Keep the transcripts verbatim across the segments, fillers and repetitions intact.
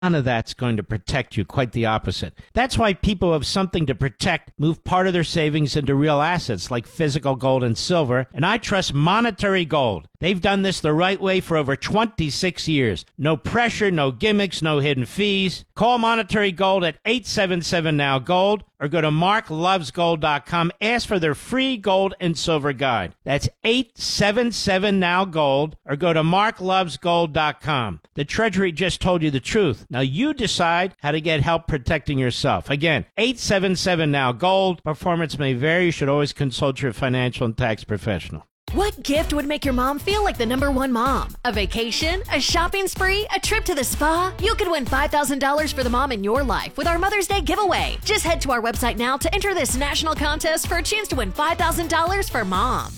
None of that's going to protect you, quite the opposite. That's why people who have something to protect move part of their savings into real assets like physical gold and silver, and I trust Monetary Gold. They've done this the right way for over twenty-six years. No pressure, no gimmicks, no hidden fees. Call Monetary Gold at eight seven seven now gold or go to mark loves gold dot com. Ask for their free gold and silver guide. That's eight seven seven now gold or go to mark loves gold dot com. The Treasury just told you the truth. Now you decide how to get help protecting yourself. Again, eight seven seven now gold. Performance may vary. You should always consult your financial and tax professional. What gift would make your mom feel like the number one mom? A vacation? A shopping spree? A trip to the spa? You could win five thousand dollars for the mom in your life with our Mother's Day giveaway. Just head to our website now to enter this national contest for a chance to win five thousand dollars for mom.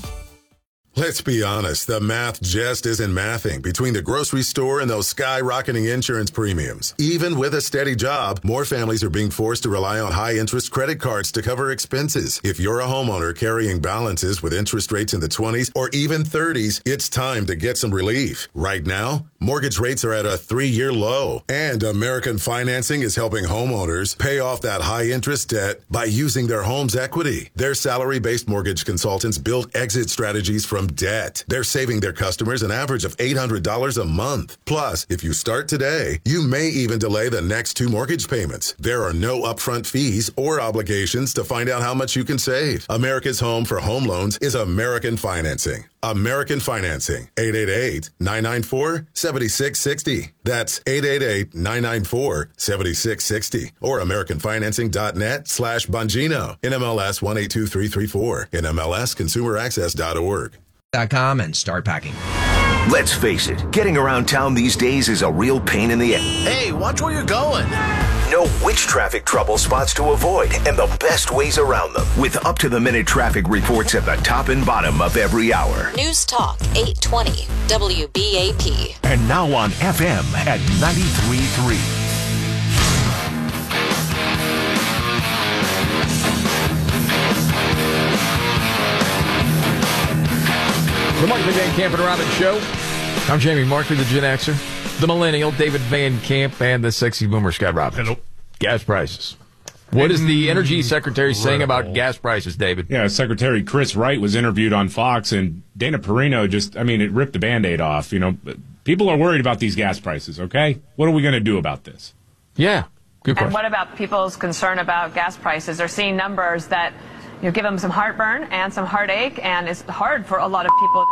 Let's be honest, the math just isn't mathing between the grocery store and those skyrocketing insurance premiums. Even with a steady job, more families are being forced to rely on high-interest credit cards to cover expenses. If you're a homeowner carrying balances with interest rates in the twenties or even thirties, it's time to get some relief. Right now, mortgage rates are at a three-year low, and American Financing is helping homeowners pay off that high-interest debt by using their home's equity. Their salary-based mortgage consultants build exit strategies from debt. They're saving their customers an average of eight hundred dollars a month. Plus, if you start today, you may even delay the next two mortgage payments. There are no upfront fees or obligations to find out how much you can save. America's home for home loans is American Financing. American Financing. eight eight eight, nine nine four, seven six six zero. That's eight eight eight, nine nine four, seven six six zero. Or americanfinancing.net slash Bongino. N M L S one eight two three three four. N M L S consumer access dot org. Dot com and start packing. Let's face it, getting around town these days is a real pain in the ass. Hey, watch where you're going. Know which traffic trouble spots to avoid and the best ways around them with up-to-the-minute traffic reports at the top and bottom of every hour. News Talk eight twenty W B A P. And now on F M at ninety-three point three. The Markley Van Camp and Robbins Show. I'm Jamie Markley, the Gen Xer, the Millennial, David Van Camp, and the Sexy Boomer, Scott Robbins. Hello. Gas prices. What is the Energy Secretary saying about gas prices, David? Yeah, Secretary Chris Wright was interviewed on Fox, and Dana Perino just, I mean, it ripped the Band-Aid off. You know, people are worried about these gas prices, okay? What are we going to do about this? Yeah, good question. And what about people's concern about gas prices? They're seeing numbers that, you know, give them some heartburn and some heartache, and it's hard for a lot of people to...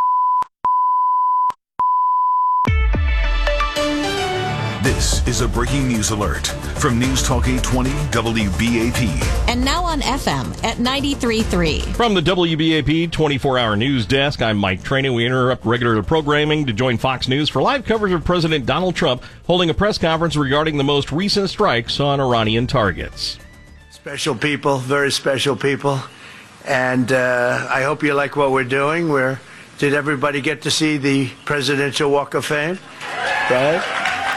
This is a breaking news alert from News Talk eight twenty W B A P. And now on F M at ninety-three point three. From the W B A P twenty-four hour news desk, I'm Mike Trainey. We interrupt regular programming to join Fox News for live coverage of President Donald Trump holding a press conference regarding the most recent strikes on Iranian targets. Special people, very special people. And uh, I hope you like what we're doing. We're, did everybody get to see the Presidential Walk of Fame? Right?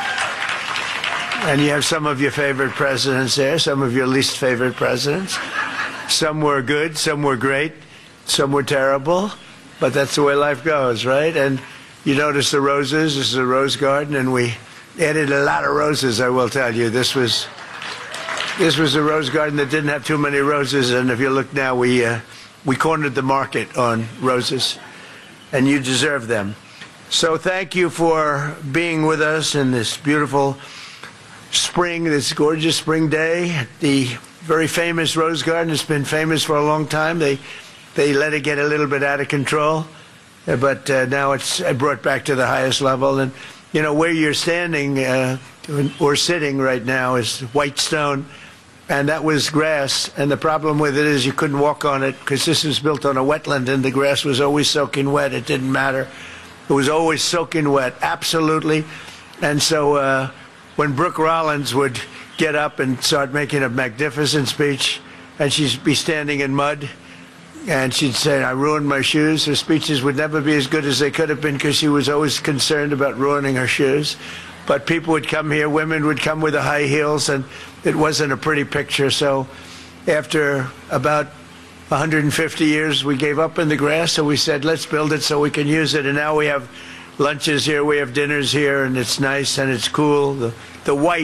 And you have some of your favorite presidents there, some of your least favorite presidents. Some were good, some were great, some were terrible. But that's the way life goes, right? And you notice the roses. This is a rose garden, and we added a lot of roses, I will tell you. This was... This was a rose garden that didn't have too many roses, and if you look now, we uh, we cornered the market on roses, and you deserve them. So thank you for being with us in this beautiful spring, this gorgeous spring day. The very famous rose garden has been famous for a long time. They they let it get a little bit out of control, but uh, now it's brought back to the highest level. And you know where you're standing uh, or sitting right now is white stone. And that was grass, and the problem with it is you couldn't walk on it because this was built on a wetland, and the grass was always soaking wet. It didn't matter. It was always soaking wet, absolutely. And so uh, when Brooke Rollins would get up and start making a magnificent speech, and she'd be standing in mud, and she'd say, I ruined my shoes, her speeches would never be as good as they could have been because she was always concerned about ruining her shoes. But people would come here, women would come with the high heels, and it wasn't a pretty picture. So after about one hundred fifty years, we gave up in the grass, so we said, let's build it so we can use it. And now we have lunches here, we have dinners here, and it's nice and it's cool. The, the white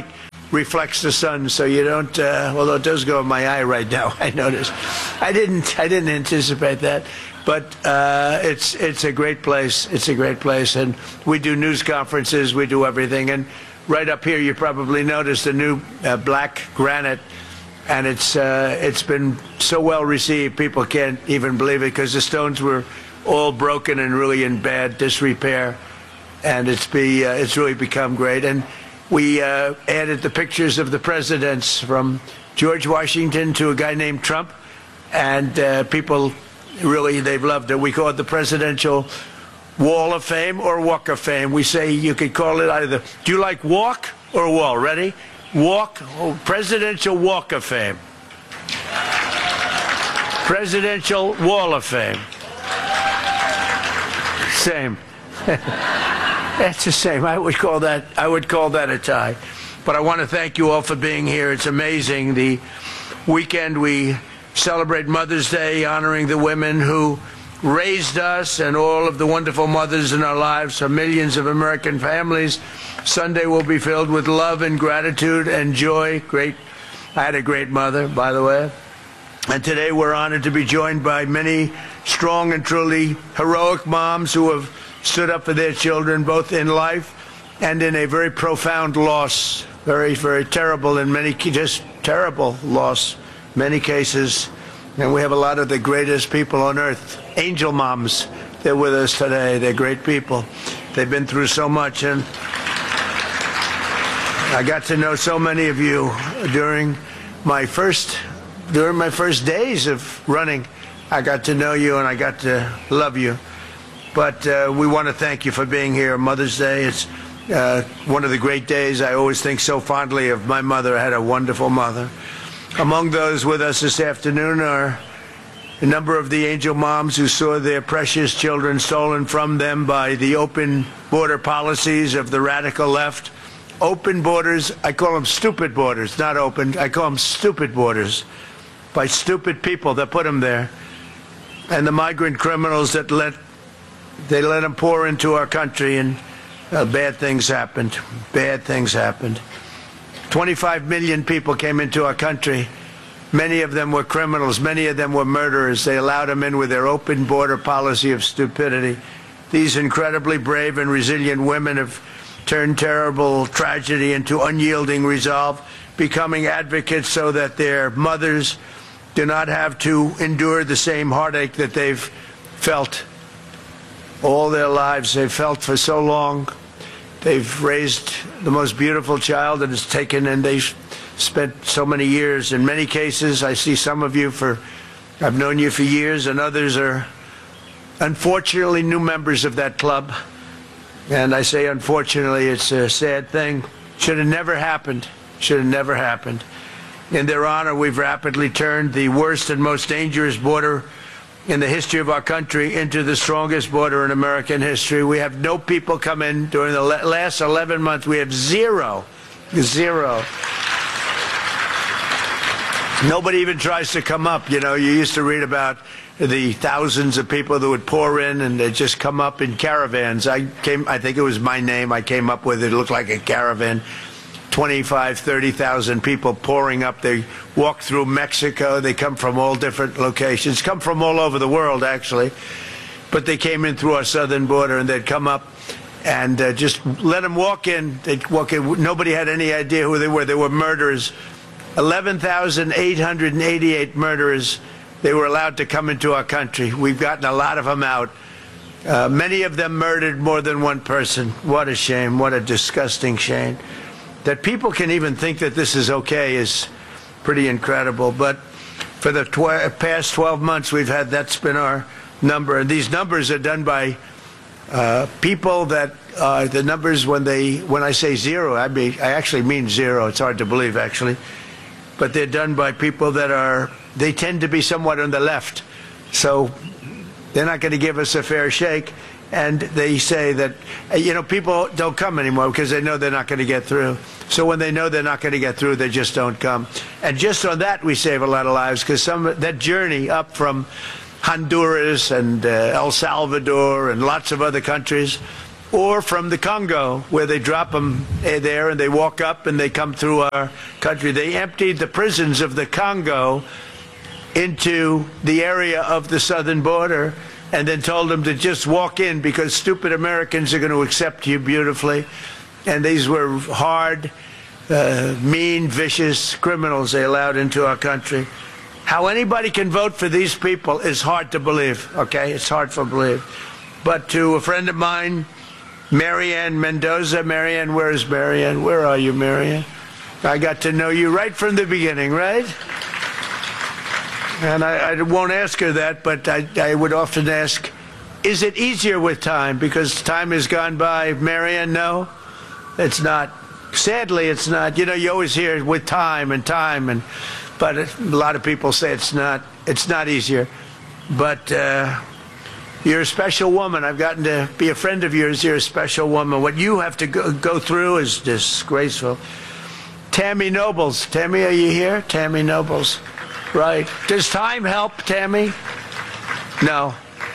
reflects the sun, so you don't. Uh, although it does go in my eye right now, I noticed. I didn't. I didn't anticipate that, but uh, it's it's a great place. It's a great place, and we do news conferences. We do everything, and right up here, you probably noticed the new uh, black granite, and it's uh, it's been so well received. People can't even believe it because the stones were all broken and really in bad disrepair, and it's be uh, it's really become great. And we uh, added the pictures of the presidents from George Washington to a guy named Trump, and uh, people really, they've loved it. We call it the Presidential Wall of Fame or Walk of Fame. We say you could call it either. Do you like walk or wall? Ready? Walk, oh, Presidential Walk of Fame. Presidential Wall of Fame. Same. That's the same. I would call that. I would call that a tie. But I want to thank you all for being here. It's amazing. The weekend we celebrate Mother's Day, honoring the women who raised us and all of the wonderful mothers in our lives for millions of American families. Sunday will be filled with love and gratitude and joy. Great. I had a great mother, by the way. And today we're honored to be joined by many strong and truly heroic moms who have stood up for their children, both in life and in a very profound loss. Very, very terrible in many, just terrible loss, many cases. And we have a lot of the greatest people on earth, angel moms. They're with us today. They're great people. They've been through so much. And I got to know so many of you during my first, during my first days of running. I got to know you and I got to love you. But uh, we want to thank you for being here. Mother's Day, it's uh, one of the great days. I always think so fondly of my mother. I had a wonderful mother. Among those with us this afternoon are a number of the angel moms who saw their precious children stolen from them by the open border policies of the radical left. Open borders, I call them stupid borders, not open. I call them stupid borders by stupid people that put them there. And the migrant criminals that let They let them pour into our country, and uh, bad things happened. Bad things happened. twenty-five million people came into our country. Many of them were criminals. Many of them were murderers. They allowed them in with their open border policy of stupidity. These incredibly brave and resilient women have turned terrible tragedy into unyielding resolve, becoming advocates so that their mothers do not have to endure the same heartache that they've felt all their lives. They've felt for so long. They've raised the most beautiful child that has taken, and they've spent so many years. In many cases, I see some of you for, I've known you for years, and others are unfortunately new members of that club. And I say unfortunately, it's a sad thing. Should have never happened. Should have never happened. In their honor, we've rapidly turned the worst and most dangerous border in the history of our country into the strongest border in American history. We have no people come in during the last eleven months. We have zero, zero. Nobody even tries to come up. You know, you used to read about the thousands of people that would pour in and they just come up in caravans. I came, I think it was my name I came up with. It looked like a caravan. twenty-five, thirty thousand people pouring up. They walk through Mexico. They come from all different locations, come from all over the world, actually. But they came in through our southern border, and they'd come up and uh, just let them walk in. They'd walk in. Nobody had any idea who they were. They were murderers. eleven thousand eight hundred eighty-eight murderers. They were allowed to come into our country. We've gotten a lot of them out. Uh, many of them murdered more than one person. What a shame. What a disgusting shame. That people can even think that this is okay is pretty incredible. But for the tw- past twelve months, we've had, that's been our number. And these numbers are done by uh, people that, uh, the numbers when they, when I say zero, I mean, I actually mean zero. It's hard to believe, actually. But they're done by people that are, they tend to be somewhat on the left. So they're not going to give us a fair shake. And they say that, you know, people don't come anymore because they know they're not going to get through. So when they know they're not going to get through, they just don't come. And just on that, we save a lot of lives, because some that journey up from Honduras and uh, El Salvador and lots of other countries, or from the Congo, where they drop them there and they walk up and they come through our country. They emptied the prisons of the Congo into the area of the southern border and then told them to just walk in because stupid Americans are going to accept you beautifully. And these were hard, uh, mean, vicious criminals they allowed into our country. How anybody can vote for these people is hard to believe, okay? It's hard to believe. But to a friend of mine, Marianne Mendoza. Marianne, where is Marianne? Where are you, Marianne? I got to know you right from the beginning, right? And I, I won't ask her that, but I, I would often ask, is it easier with time? Because time has gone by. Marianne, no, it's not. Sadly, it's not. You know, you always hear with time and time, and but a lot of people say it's not. It's not easier. But uh, you're a special woman. I've gotten to be a friend of yours. You're a special woman. What you have to go, go through is disgraceful. Tammy Nobles. Tammy, are you here? Tammy Nobles. Right. Does time help, Tammy? No.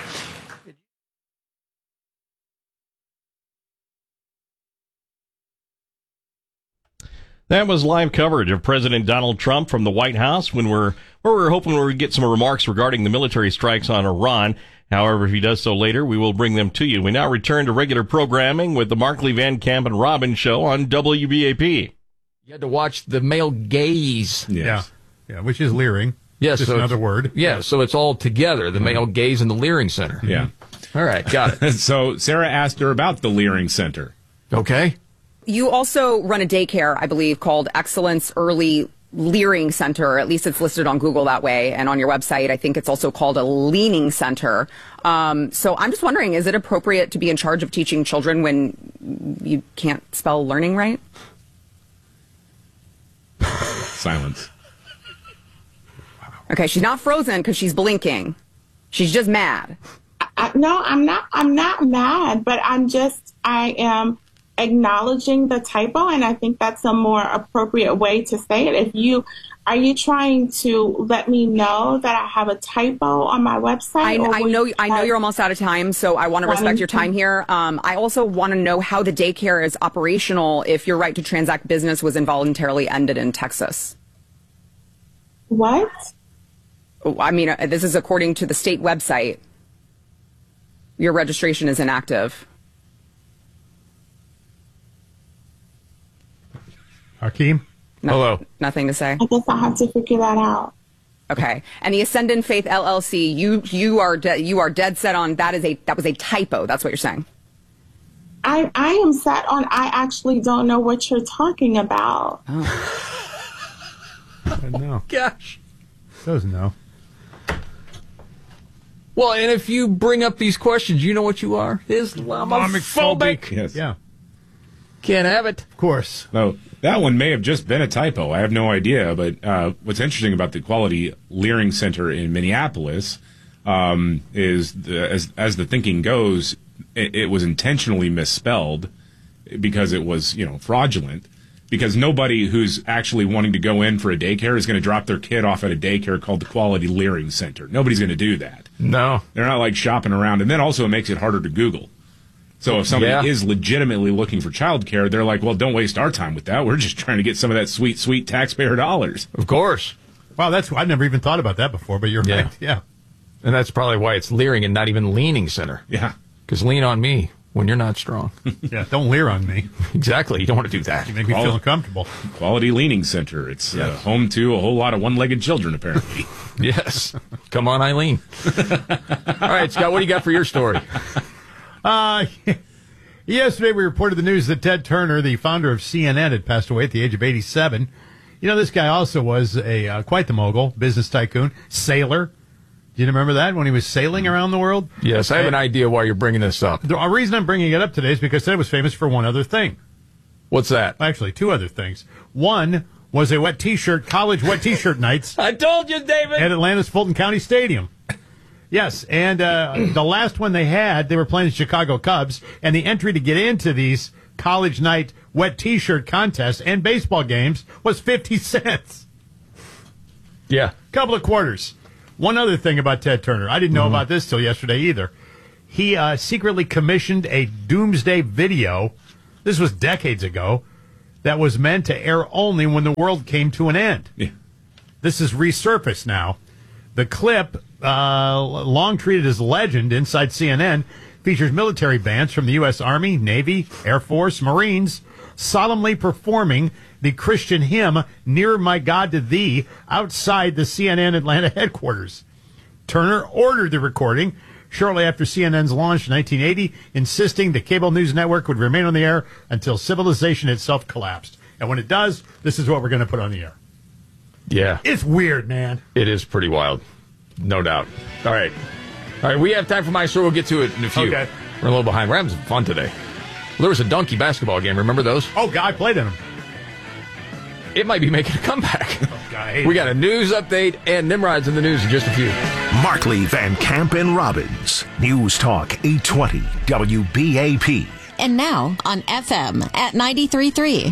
That was live coverage of President Donald Trump from the White House when we're where we we're hoping we would get some remarks regarding the military strikes on Iran. However, if he does so later, we will bring them to you. We now return to regular programming with the Markley, Van Camp, and Robbins show on W B A P. You had to watch the male gaze. Yes. Yeah. Yeah, which is leering. Yes, just so another word. Yeah, so it's all together, the male gaze and the Leering Center. Yeah. All right, got it. So Sarah asked her about the Leering Center. Okay. You also run a daycare, I believe, called Excellence Early Leering Center, or at least it's listed on Google that way, and on your website, I think it's also called a Leaning Center. Um, so I'm just wondering, is it appropriate to be in charge of teaching children when you can't spell learning right? Silence. Okay, she's not frozen because she's blinking. She's just mad. I, no, I'm not. I'm not mad, but I'm just. I am acknowledging the typo, and I think that's a more appropriate way to say it. If you are you trying to let me know that I have a typo on my website? I, I know. I know you're almost out of time, so I want to respect your time here. Um, I also want to know how the daycare is operational if your right to transact business was involuntarily ended in Texas. What? I mean, uh, this is according to the state website. Your registration is inactive. Hakeem? No, Hello. Nothing to say? I guess I have to figure that out. Okay. And the Ascendant Faith L L C, you you are de- you are dead set on that is a that was a typo. That's what you're saying. I I am set on. I actually don't know what you're talking about. Oh. I know. Gosh. Doesn't know. Well, and if you bring up these questions, you know what you are? Islamophobic. Yes. Yeah. Can't have it. Of course. No, that one may have just been a typo. I have no idea. But uh, what's interesting about the Quality Leering Center in Minneapolis um, is, the, as, as the thinking goes, it, it was intentionally misspelled because it was, you know, fraudulent. Because nobody who's actually wanting to go in for a daycare is going to drop their kid off at a daycare called the Quality Leering Center. Nobody's going to do that. No. They're not like shopping around. And then also it makes it harder to Google. So if somebody Yeah. is legitimately looking for childcare, they're like, well, don't waste our time with that. We're just trying to get some of that sweet, sweet taxpayer dollars. Of course. Wow, that's I've never even thought about that before, but you're Yeah. right. Yeah. And that's probably why it's Leering and not even Leaning Center. Yeah. Because lean on me when you're not strong. Yeah, don't leer on me. Exactly. You don't want to do that. You make me Quality- feel uncomfortable. Quality Leaning Center. It's uh, Yes. home to a whole lot of one-legged children, apparently. Yes. Come on, Eileen. All right, Scott, what do you got for your story? Uh, yesterday we reported the news that Ted Turner, the founder of C N N, had passed away at the age of eighty-seven. You know, this guy also was a uh, quite the mogul, business tycoon, sailor. Do you remember that when he was sailing around the world? Yes, I have an idea why you're bringing this up. The reason I'm bringing it up today is because Ted was famous for one other thing. What's that? Actually, two other things. One was a wet T-shirt, college wet T-shirt nights I told you, David. at Atlanta's Fulton County Stadium. Yes, and uh, the last one they had, they were playing the Chicago Cubs, and the entry to get into these college night wet T-shirt contests and baseball games was fifty cents. Yeah. Couple of quarters. One other thing about Ted Turner. I didn't know Mm-hmm. about this till yesterday either. he uh, secretly commissioned a doomsday video. This was decades ago. That was meant to air only when the world came to an end. Yeah. This is resurfaced now. The clip, uh, long treated as legend inside C N N, features military bands from the U S Army, Navy, Air Force, Marines solemnly performing the Christian hymn, Nearer My God to Thee, outside the C N N Atlanta headquarters. Turner ordered the recording shortly after C N N's launch in nineteen eighty, insisting the cable news network would remain on the air until civilization itself collapsed. And when it does, this is what we're going to put on the air. Yeah. It's weird, man. It is pretty wild. No doubt. All right. All right, we have time for my story. We'll get to it in a few. Okay. We're a little behind. We're having some fun today. Well, there was a donkey basketball game. Remember those? Oh, God, I played in them. It might be making a comeback. Oh, God, we got a news update and Nimrod's in the news in just a few. Markley, Van Camp, and Robbins. News Talk eight twenty W B A P. And now on F M at ninety-three point three.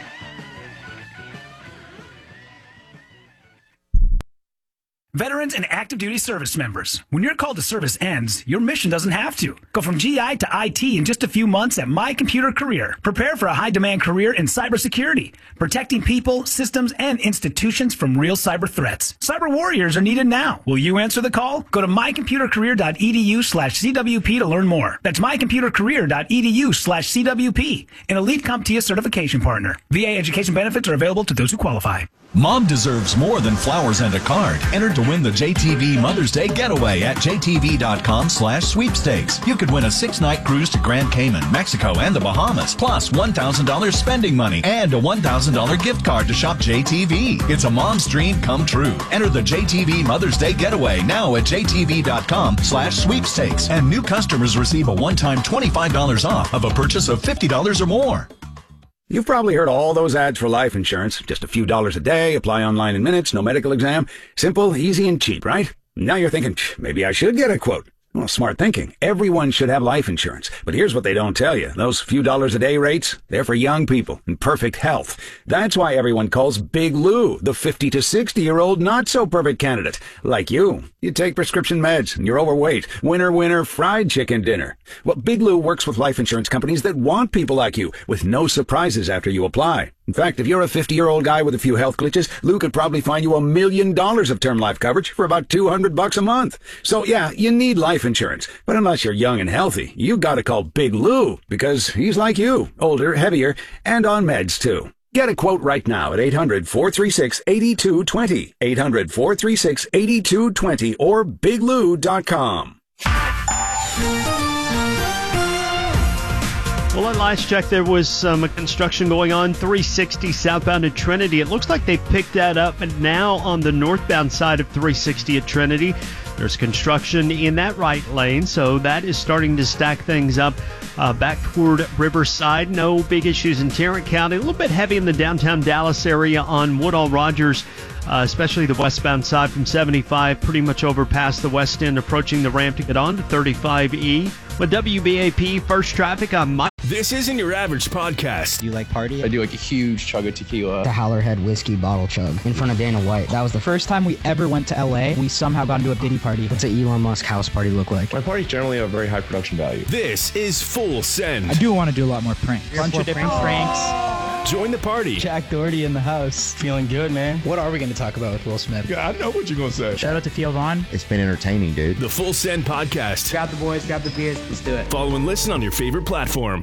Veterans and active duty service members, when your call to service ends, your mission doesn't have to. Go from G I to I T in just a few months at My Computer Career. Prepare for a high-demand career in cybersecurity, protecting people, systems, and institutions from real cyber threats. Cyber warriors are needed now. Will you answer the call? Go to mycomputercareer.edu slash CWP to learn more. That's mycomputercareer.edu slash CWP, an elite CompTIA certification partner. V A education benefits are available to those who qualify. Mom deserves more than flowers and a card. Enter to win the J T V Mother's Day Getaway at jtv.com slash sweepstakes. You could win a six-night cruise to Grand Cayman, Mexico, and the Bahamas, plus one thousand dollars spending money and a one thousand dollars gift card to shop J T V. It's a mom's dream come true. Enter the J T V Mother's Day Getaway now at jtv.com slash sweepstakes. And new customers receive a one-time twenty-five dollars off of a purchase of fifty dollars or more. You've probably heard all those ads for life insurance. Just a few dollars a day, apply online in minutes, no medical exam. Simple, easy, and cheap, right? Now you're thinking, maybe I should get a quote. Well, smart thinking. Everyone should have life insurance. But here's what they don't tell you. Those few dollars a day rates, they're for young people in perfect health. That's why everyone calls Big Lou the fifty to sixty-year-old not-so-perfect candidate. Like you. You take prescription meds, and you're overweight. Winner, winner, fried chicken dinner. Well, Big Lou works with life insurance companies that want people like you, with no surprises after you apply. In fact, if you're a fifty-year-old guy with a few health glitches, Lou could probably find you a million dollars of term life coverage for about two hundred bucks a month. So yeah, you need life insurance. But unless you're young and healthy, you gotta call Big Lou, because he's like you, older, heavier, and on meds too. Get a quote right now at eight hundred, four three six, eight two two zero, eight hundred, four three six, eight two two zero, or big lou dot com. Well, at last check, there was some construction going on three sixty southbound at Trinity. It looks like they picked that up, and now on the northbound side of three sixty at Trinity, there's construction in that right lane, so that is starting to stack things up uh, back toward Riverside. No big issues in Tarrant County. A little bit heavy in the downtown Dallas area on Woodall-Rogers, uh, especially the westbound side from seventy-five, pretty much over past the west end, approaching the ramp to get on to thirty-five E. With W B A P First Traffic, I'm Mike. This isn't your average podcast. Do you like party? I do like a huge chug of tequila. The Howlerhead whiskey bottle chug in front of Dana White. That was the first time we ever went to L A. We somehow got into a Diddy party. What's an Elon Musk house party look like? My parties generally have very high production value. This is Full Send. I do want to do a lot more pranks. A bunch of different pranks. Join the party. Jack Doherty in the house. Feeling good, man. What are we going to talk about with Will Smith? Yeah, I know what you're going to say. Shout out to Theo Vaughn. It's been entertaining, dude. The Full Send Podcast. Grab the boys, grab the beers. Let's do it. Follow and listen on your favorite platform.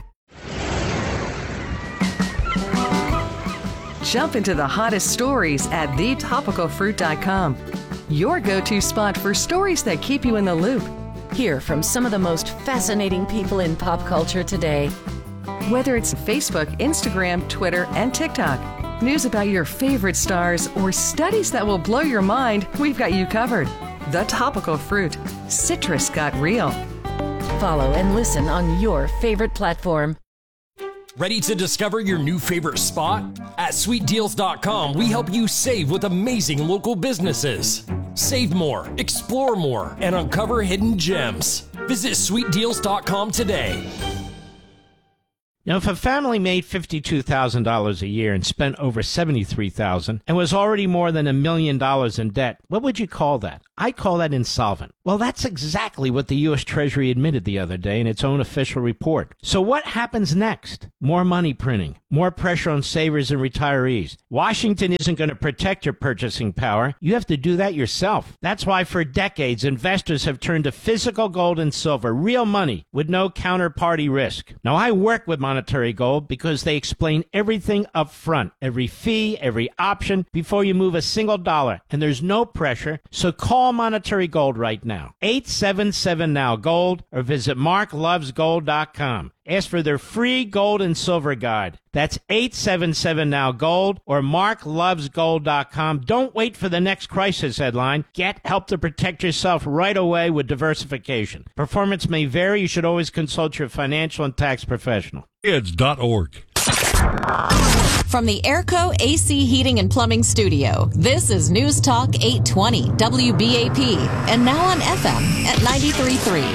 Jump into the hottest stories at the topical fruit dot com. Your go-to spot for stories that keep you in the loop. Hear from some of the most fascinating people in pop culture today. Whether it's Facebook, Instagram, Twitter, and TikTok, news about your favorite stars, or studies that will blow your mind, we've got you covered. The Topical Fruit. Citrus got real. Follow and listen on your favorite platform. Ready to discover your new favorite spot? At sweet deals dot com, we help you save with amazing local businesses. Save more, explore more, and uncover hidden gems. Visit sweet deals dot com today. Now, if a family made fifty-two thousand dollars a year and spent over seventy-three thousand dollars and was already more than a million dollars in debt, what would you call that? I call that insolvent. Well, that's exactly what the U S Treasury admitted the other day in its own official report. So what happens next? More money printing, more pressure on savers and retirees. Washington isn't going to protect your purchasing power. You have to do that yourself. That's why for decades, investors have turned to physical gold and silver, real money with no counterparty risk. Now, I work with Monetary Gold because they explain everything up front, every fee, every option, before you move a single dollar. And there's no pressure, so call Monetary Gold right now. eight seven seven now gold or visit mark loves gold dot com. Ask for their free gold and silver guide. That's eight seven seven now gold or mark loves gold dot com. Don't wait for the next crisis headline. Get help to protect yourself right away with diversification. Performance may vary. You should always consult your financial and tax professional. Kids dot org. From the Airco A C Heating and Plumbing Studio, this is News Talk eight twenty W B A P, and now on F M at ninety-three point three.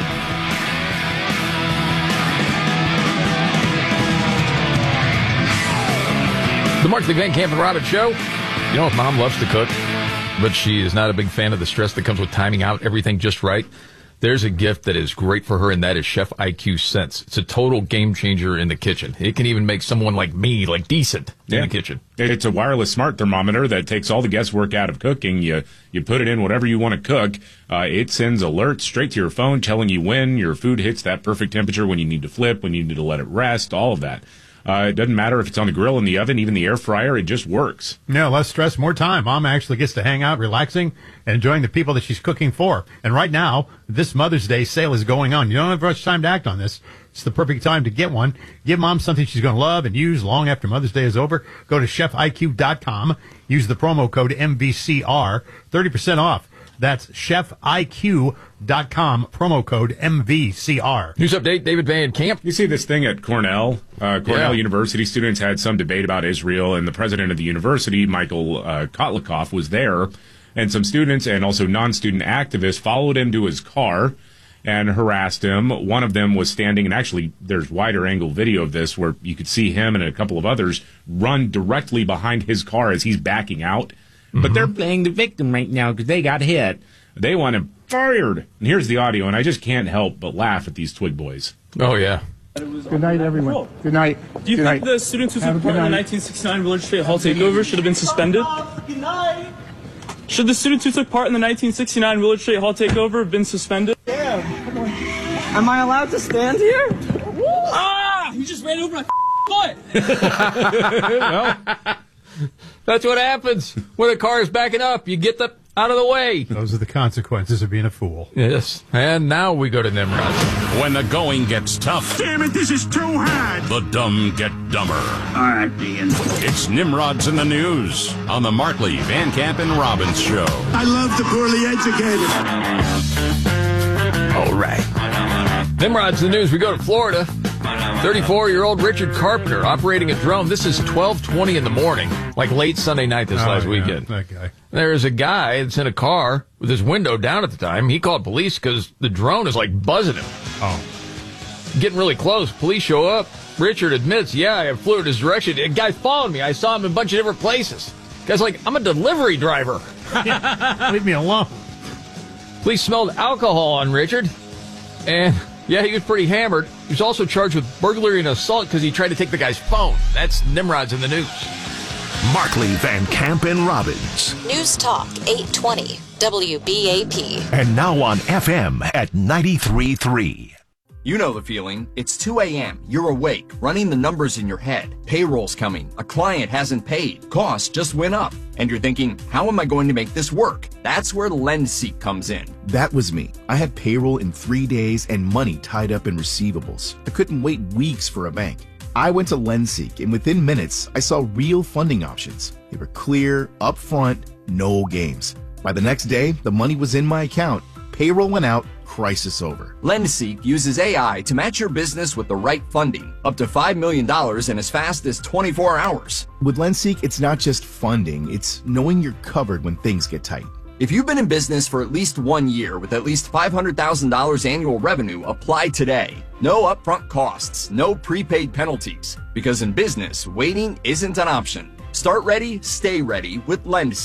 The Markley, Van Camp and Robbins Show. You know, if mom loves to cook, but she is not a big fan of the stress that comes with timing out everything just right, there's a gift that is great for her, and that is Chef I Q Sense. It's a total game changer in the kitchen. It can even make someone like me, like decent, in yeah. the kitchen. It's a wireless smart thermometer that takes all the guesswork out of cooking. You you put it in whatever you want to cook. Uh, it sends alerts straight to your phone telling you when your food hits that perfect temperature, when you need to flip, when you need to let it rest, all of that. Uh, it doesn't matter if it's on the grill, in the oven, even the air fryer. It just works. No, less stress, more time. Mom actually gets to hang out, relaxing, and enjoying the people that she's cooking for. And right now, this Mother's Day sale is going on. You don't have much time to act on this. It's the perfect time to get one. Give Mom something she's going to love and use long after Mother's Day is over. Go to chef I Q dot com. Use the promo code M V C R. thirty percent off. That's chef I Q dot com, promo code M V C R. News update, David Van Camp. You see this thing at Cornell. Uh, Cornell Yeah. University students had some debate about Israel, and the president of the university, Michael uh, Kotlikoff, was there. And some students and also non-student activists followed him to his car and harassed him. One of them was standing, and actually there's wider angle video of this where you could see him and a couple of others run directly behind his car as he's backing out. But Mm-hmm. they're playing the victim right now because they got hit. They want him fired. And here's the audio, and I just can't help but laugh at these twig boys. Oh, yeah. Good night, everyone. Good night. Do you good think night. the students who Have a took part good in the night. nineteen sixty-nine Willard Straight Hall takeover should have been suspended? Should the students who took part in the nineteen sixty-nine Willard Straight Hall takeover have been suspended? Damn, come on. Am I allowed to stand here? Ah! You just ran over my foot! Well, that's what happens when a car is backing up. You get the out of the way. Those are the consequences of being a fool. Yes. And now we go to Nimrod. When the going gets tough. Damn it, this is too hard. The dumb get dumber. All right, Dean. It's Nimrod's in the News on the Markley, Van Camp, and Robbins Show. I love the poorly educated. All right. Nimrod's in the News. We go to Florida. thirty-four-year-old Richard Carpenter operating a drone. This is twelve twenty in the morning, like late Sunday night this Oh, last yeah, weekend. that guy. There's a guy that's in a car with his window down at the time. He called police because the drone is like buzzing him. Oh. Getting really close. Police show up. Richard admits, yeah, I flew in his direction. A guy followed me. I saw him in a bunch of different places. Guy's like, I'm a delivery driver. Leave me alone. Police smelled alcohol on Richard. And, yeah, he was pretty hammered. He was also charged with burglary and assault because he tried to take the guy's phone. That's Nimrod's in the News. Markley, Van Camp, and Robbins. News Talk eight twenty W B A P. And now on F M at ninety-three point three. You know the feeling. It's two a.m. You're awake, running the numbers in your head. Payroll's coming. A client hasn't paid. Costs just went up. And you're thinking, how am I going to make this work? That's where LendSeek comes in. That was me. I had payroll in three days and money tied up in receivables. I couldn't wait weeks for a bank. I went to LendSeek, and within minutes, I saw real funding options. They were clear, upfront, no games. By the next day, the money was in my account. Payroll went out, crisis over. LendSeek uses A I to match your business with the right funding, up to five million dollars in as fast as twenty-four hours. With LendSeek, it's not just funding, it's knowing you're covered when things get tight. If you've been in business for at least one year with at least five hundred thousand dollars annual revenue, apply today. No upfront costs, no prepaid penalties. Because in business, waiting isn't an option. Start ready, stay ready with LendSeek.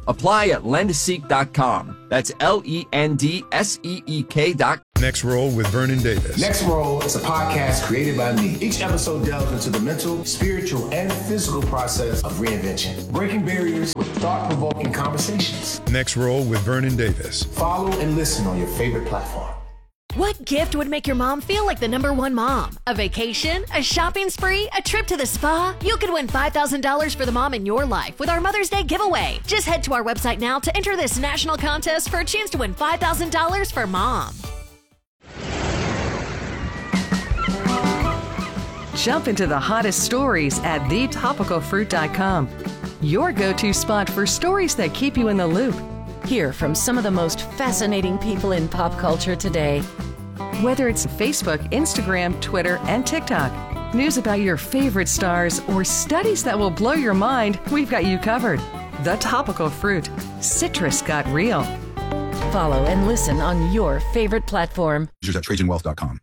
Apply at lend seek dot com. That's L E N D S E E K dot com. Next Roll with Vernon Davis. Next Roll is a podcast created by me. Each episode delves into the mental, spiritual, and physical process of reinvention, breaking barriers with thought-provoking conversations. Next Roll with Vernon Davis. Follow and listen on your favorite platform. What gift would make your mom feel like the number one mom? A vacation? A shopping spree? A trip to the spa? You could win five thousand dollars for the mom in your life with our Mother's Day giveaway. Just head to our website now to enter this national contest for a chance to win five thousand dollars for mom. Jump into the hottest stories at the topical fruit dot com. Your go-to spot for stories that keep you in the loop. Hear from some of the most fascinating people in pop culture today. Whether it's Facebook, Instagram, Twitter, and TikTok, news about your favorite stars, or studies that will blow your mind, we've got you covered. The Topical Fruit. Citrus got real. Follow and listen on your favorite platform. Users at trajan wealth dot com.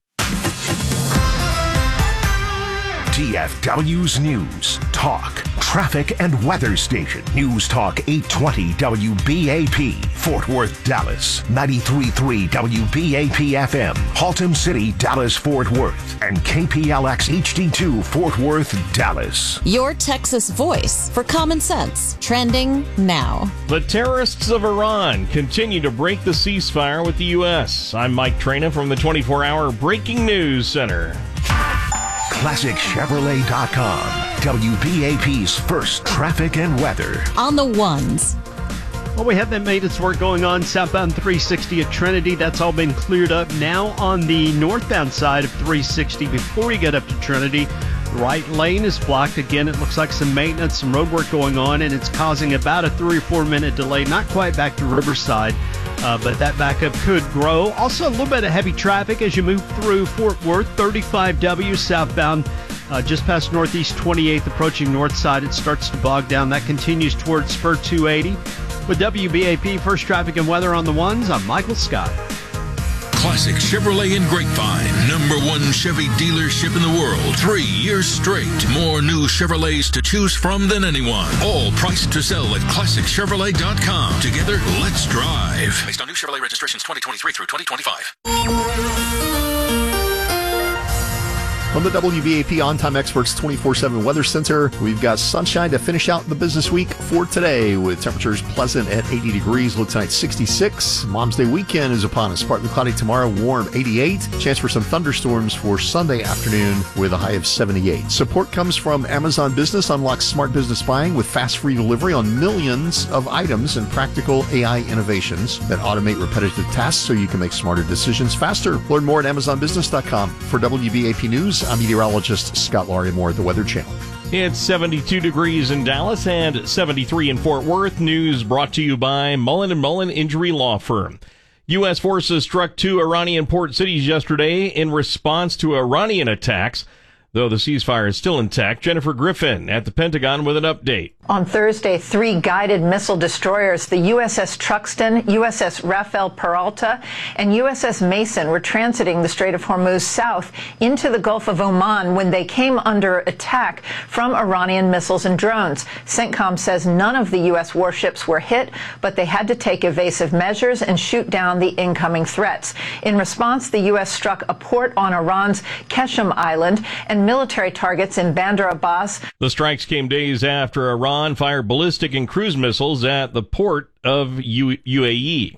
D F W's News, Talk, Traffic, and Weather Station. News Talk eight twenty W B A P, Fort Worth, Dallas. ninety-three point three W B A P F M, Haltom City, Dallas, Fort Worth. And K P L X H D two, Fort Worth, Dallas. Your Texas voice for common sense. Trending now. The terrorists of Iran continue to break the ceasefire with the U S. I'm Mike Traina from the twenty-four hour Breaking News Center. Classic Chevrolet dot com, W B A P's first traffic and weather. On the ones. Well, we have that maintenance work going on southbound three sixty at Trinity. That's all been cleared up. Now on the northbound side of three sixty, before you get up to Trinity, the right lane is blocked. Again, it looks like some maintenance, some road work going on, and it's causing about a three or four minute delay. Not quite back to Riverside, uh, but that backup could grow. Also, a little bit of heavy traffic as you move through Fort Worth, thirty-five W southbound. Uh, just past Northeast twenty-eighth, approaching north side, it starts to bog down. That continues towards Spur two eighty. With W B A P First Traffic and Weather on the ones, I'm Michael Scott. Classic Chevrolet in Grapevine, number one Chevy dealership in the world, three years straight. More new Chevrolets to choose from than anyone. All priced to sell at classic chevrolet dot com. Together, let's drive. Based on new Chevrolet registrations twenty twenty-three through twenty twenty-five. From the W B A P On Time Experts twenty-four seven Weather Center, we've got sunshine to finish out the business week for today, with temperatures pleasant at eighty degrees, low tonight sixty-six. Mom's Day weekend is upon us. Partly cloudy tomorrow, warm eighty-eight. Chance for some thunderstorms for Sunday afternoon with a high of seventy-eight. Support comes from Amazon Business. Unlock smart business buying with fast free delivery on millions of items and practical A I innovations that automate repetitive tasks so you can make smarter decisions faster. Learn more at amazon business dot com. For W B A P News, I'm meteorologist Scott Larimore at the Weather Channel. It's seventy-two degrees in Dallas and seventy-three in Fort Worth. News brought to you by Mullen and Mullen Injury Law Firm. U S forces struck two Iranian port cities yesterday in response to Iranian attacks. Though the ceasefire is still intact, Jennifer Griffin at the Pentagon with an update. On Thursday, three guided missile destroyers, the U S S Truxtun, U S S Rafael Peralta, and U S S Mason, were transiting the Strait of Hormuz south into the Gulf of Oman when they came under attack from Iranian missiles and drones. CENTCOM says none of the U S warships were hit, but they had to take evasive measures and shoot down the incoming threats. In response, the U S struck a port on Iran's Keshem Island and military targets in Bandar Abbas. The strikes came days after Iran fired ballistic and cruise missiles at the port of U- UAE.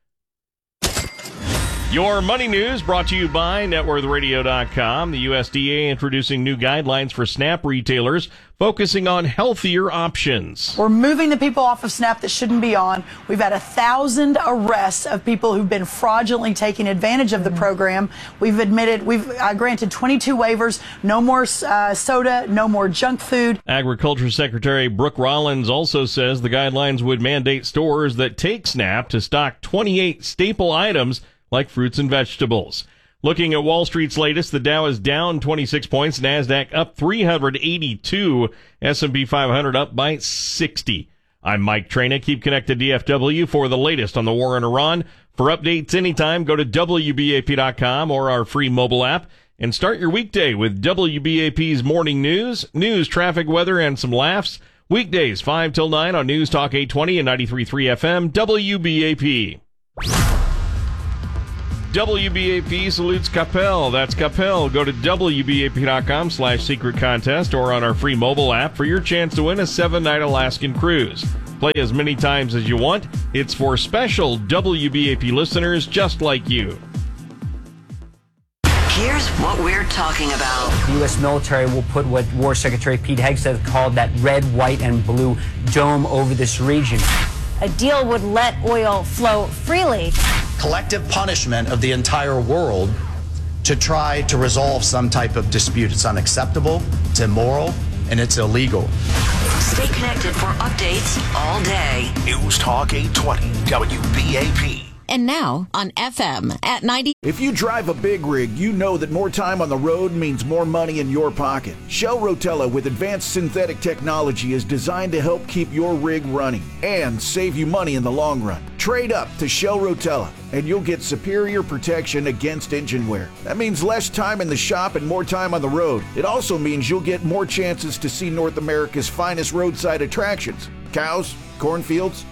Your money news brought to you by net worth radio dot com. The U S D A introducing new guidelines for SNAP retailers, focusing on healthier options. We're moving the people off of SNAP that shouldn't be on. We've had a thousand arrests of people who've been fraudulently taking advantage of the program. We've admitted, we've uh, granted twenty-two waivers, no more uh, soda, no more junk food. Agriculture Secretary Brooke Rollins also says the guidelines would mandate stores that take SNAP to stock twenty-eight staple items like fruits and vegetables. Looking at Wall Street's latest, the Dow is down twenty-six points, NASDAQ up three hundred eighty-two, S and P five hundred up by sixty. I'm Mike Traina. Keep connected to D F W for the latest on the war in Iran. For updates anytime, go to W B A P dot com or our free mobile app and start your weekday with W B A P's morning news, news, traffic, weather, and some laughs. Weekdays, five till nine on News Talk eight twenty and ninety-three point three F M, W B A P. W B A P salutes Capel. That's Capel. Go to W B A P dot com slash secret contest or on our free mobile app for your chance to win a seven-night Alaskan cruise. Play as many times as you want. It's for special W B A P listeners just like you. Here's what we're talking about. The U S military will put what War Secretary Pete Hegseth called that red, white, and blue dome over this region. A deal would let oil flow freely. Collective punishment of the entire world to try to resolve some type of dispute. It's unacceptable, it's immoral, and it's illegal. Stay connected for updates all day. News Talk eight twenty W B A P. And now on F M at ninety. If you drive a big rig, you know that more time on the road means more money in your pocket. Shell Rotella with advanced synthetic technology is designed to help keep your rig running and save you money in the long run. Trade up to Shell Rotella and you'll get superior protection against engine wear. That means less time in the shop and more time on the road. It also means you'll get more chances to see North America's finest roadside attractions. Cows, cornfields,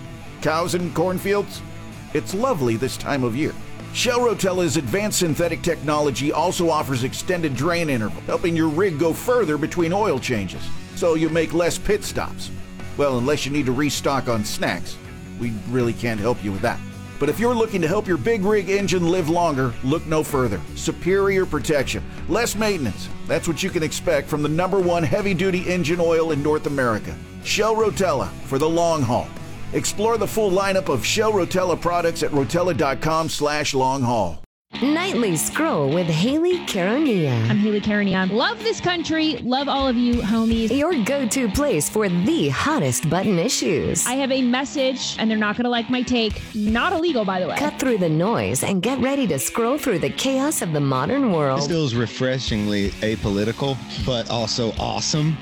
cows and cornfields. It's lovely this time of year. Shell Rotella's advanced synthetic technology also offers extended drain interval, helping your rig go further between oil changes, so you make less pit stops. Well, unless you need to restock on snacks. We really can't help you with that. But if you're looking to help your big rig engine live longer, look no further. Superior protection, less maintenance. That's what you can expect from the number one heavy-duty engine oil in North America. Shell Rotella for the long haul. Explore the full lineup of Shell Rotella products at rotella.com slash long haul. Nightly Scroll with Haley Caronia. I'm Haley Caronia. Love this country. Love all of you, homies. Your go-to place for the hottest button issues. I have a message, and they're not going to like my take. Not illegal, by the way. Cut through the noise and get ready to scroll through the chaos of the modern world. This feels refreshingly apolitical, but also awesome.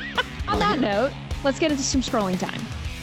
On that note, let's get into some scrolling time.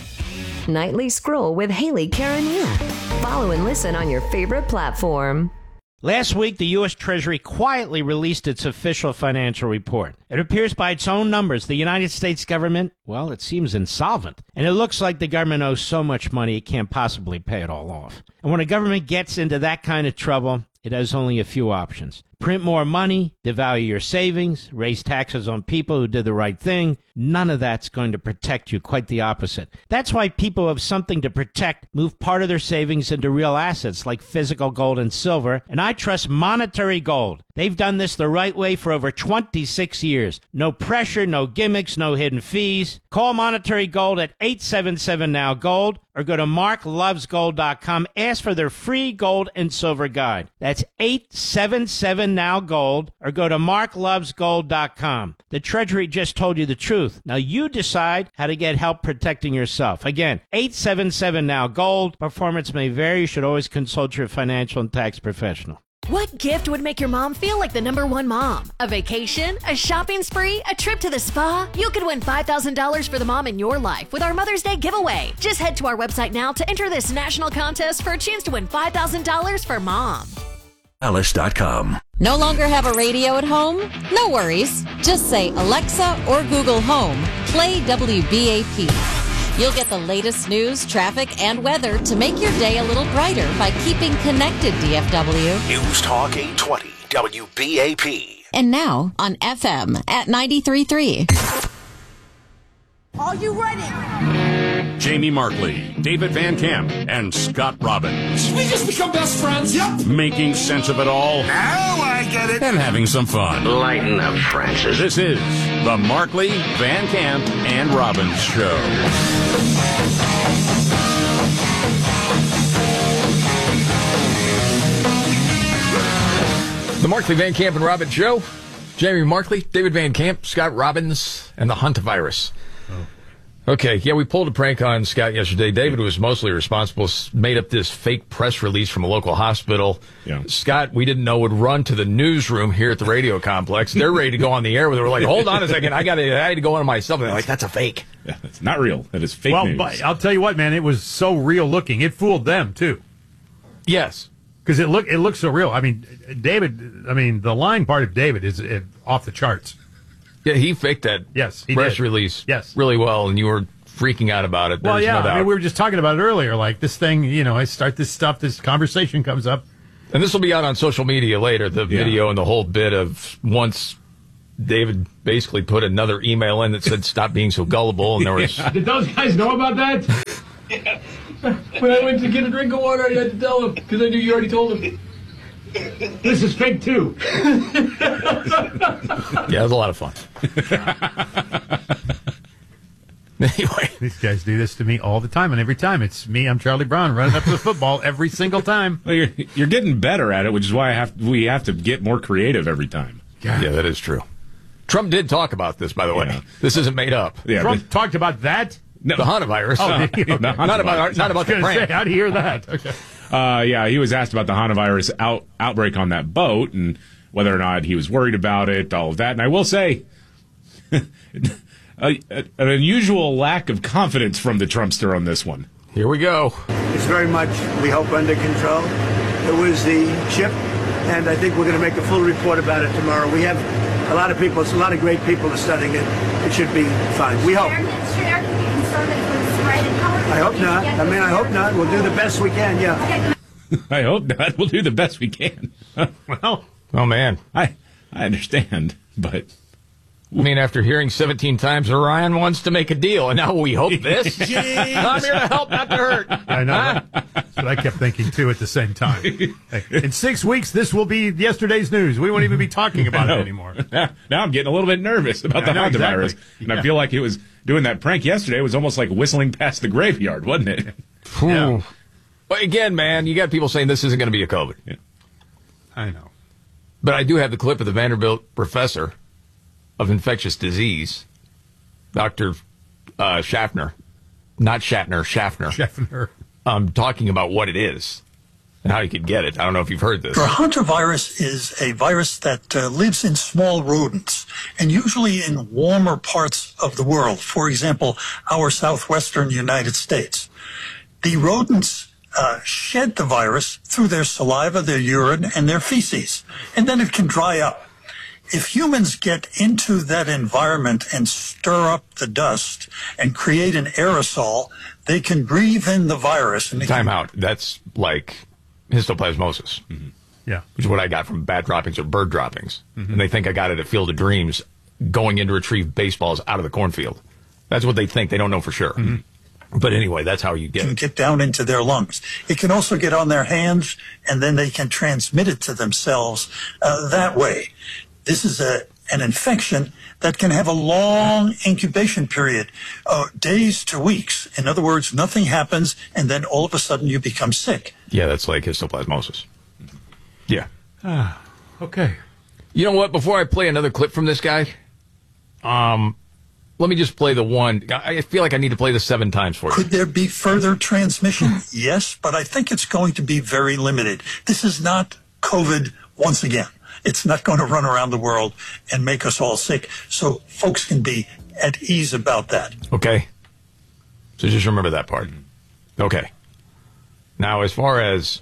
Nightly Scroll with Haley Caronia. Follow and listen on your favorite platform. Last week, the U S. Treasury quietly released its official financial report. It appears by its own numbers, the United States government, well, it seems insolvent. And it looks like the government owes so much money it can't possibly pay it all off. And when a government gets into that kind of trouble, it has only a few options. Print more money, devalue your savings, raise taxes on people who did the right thing. None of that's going to protect you, quite the opposite. That's why people who have something to protect move part of their savings into real assets like physical gold and silver, and I trust Monetary Gold. They've done this the right way for over twenty-six years. No pressure, no gimmicks, no hidden fees. Call Monetary Gold at eight seven seven now gold or go to mark loves gold dot com. Ask for their free gold and silver guide. That's eight seven seven now gold or go to mark loves gold dot com. The Treasury just told you the truth. Now you decide how to get help protecting yourself. Again, eight seven seven now gold. Performance may vary. You should always consult your financial and tax professional. What gift would make your mom feel like the number one mom? A vacation? A shopping spree? A trip to the spa? You could win five thousand dollars for the mom in your life with our Mother's Day giveaway. Just head to our website now to enter this national contest for a chance to win five thousand dollars for mom. Alice dot com. No longer have a radio at home? No worries. Just say, Alexa or Google Home, play W B A P. You'll get the latest news, traffic, and weather to make your day a little brighter by keeping connected, D F W. News Talk eight twenty W B A P. And now on F M at ninety-three point three. Are you ready? Jamie Markley, David Van Camp, and Scott Robbins. We just become best friends. Yep. Making sense of it all. Now I get it. And having some fun. Lighten up, Francis. This is the Markley, Van Camp, and Robbins Show. The Markley, Van Camp, and Robbins Show. Jamie Markley, David Van Camp, Scott Robbins, and the Huntavirus. Okay, yeah, we pulled a prank on Scott yesterday. David was mostly responsible, made up this fake press release from a local hospital. Yeah. Scott, we didn't know, would run to the newsroom here at the radio complex. They're ready to go on the air with it. We're like, hold on a second, I got to, I had to go on myself. And they're like, that's a fake. Yeah, it's not real. That is fake well, news. But I'll tell you what, man, it was so real looking. It fooled them, too. Yes. Because it, look, it looks so real. I mean, David, I mean, the line part of David is uh, off the charts. Yeah, he faked that yes, he press did. release yes. really well, and you were freaking out about it. Well, There's yeah, no doubt. I mean, we were just talking about it earlier. Like, this thing, you know, I start this stuff, this conversation comes up. And this will be out on social media later, the Yeah. video and the whole bit of once David basically put another email in that said, stop being so gullible, and there was... Did those guys know about that? When I went to get a drink of water, I had to tell them, because I knew you already told them. This is fake, too. Yeah, it was a lot of fun. Anyway. These guys do this to me all the time, and every time it's me, I'm Charlie Brown, running up to the football every single time. Well, you're, you're getting better at it, which is why I have we have to get more creative every time. Yeah, that is true. Trump did talk about this, by the way. Yeah. This isn't made up. Yeah, Trump but- talked about that? No. The Hantavirus. Oh, did he? The not about not about the prank. Say, how'd you hear that? Okay. Uh, yeah, he was asked about the Hantavirus out, outbreak on that boat and whether or not he was worried about it, all of that. And I will say, a, a, an unusual lack of confidence from the Trumpster on this one. Here we go. It's very much, we hope, under control. It was the chip, and I think we're going to make a full report about it tomorrow. We have a lot of people, it's a lot of great people are studying it. It should be fine. We hope. I hope not. I mean, I hope not. We'll do the best we can, yeah. I hope not. We'll do the best we can. Well, oh, man. I, I understand, but... I mean, after hearing seventeen times Orion wants to make a deal, and now we hope this? I'm here to help, not to hurt. I know. That's what I kept thinking, too, at the same time. Hey, in six weeks, this will be yesterday's news. We won't even be talking about it anymore. Now, now I'm getting a little bit nervous about Yeah, the I know, Hantavirus. exactly. And I Yeah. feel like it was doing that prank yesterday was almost like whistling past the graveyard, wasn't it? Yeah. But again, man, you got people saying this isn't going to be a COVID. Yeah. I know. But I do have the clip of the Vanderbilt professor of infectious disease, Doctor Uh, Schaffner, not Shatner, Schaffner, Schaffner, um, talking about what it is and how you could get it. I don't know if you've heard this. The hantavirus is a virus that uh, lives in small rodents and usually in warmer parts of the world. For example, our southwestern United States. The rodents uh, shed the virus through their saliva, their urine, and their feces, and then it can dry up. If humans get into that environment and stir up the dust and create an aerosol, they can breathe in the virus. And Time out. That's like histoplasmosis, mm-hmm. Yeah. which is what I got from bat droppings or bird droppings. Mm-hmm. And they think I got it at Field of Dreams going in to retrieve baseballs out of the cornfield. That's what they think. They don't know for sure. Mm-hmm. But anyway, that's how you get can it. get down into their lungs. It can also get on their hands, and then they can transmit it to themselves uh, that way. This is a an infection that can have a long incubation period, uh, days to weeks. In other words, nothing happens, and then all of a sudden you become sick. Yeah, that's like histoplasmosis. Yeah. Ah, okay. You know what? Before I play another clip from this guy, um, let me just play the one. I feel like I need to play this seven times for you. Could there be further transmission? Yes, but I think it's going to be very limited. This is not COVID once again. It's not going to run around the world and make us all sick. So folks can be at ease about that. Okay. So just remember that part. Okay. Now, as far as,